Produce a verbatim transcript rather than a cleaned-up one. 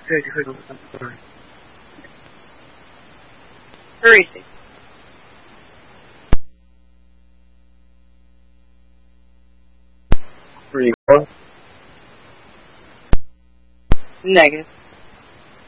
Good, good. I'm sorry. Where is he? Where are you going? Negative.